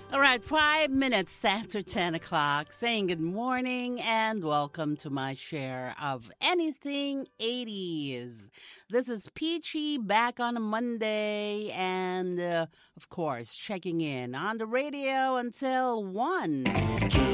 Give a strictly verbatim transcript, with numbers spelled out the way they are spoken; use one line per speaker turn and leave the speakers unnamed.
All right, five minutes after ten o'clock, saying good morning and welcome to my share of anything eighties. This is Peachy back on a Monday and, uh, of course, checking in on the radio until one.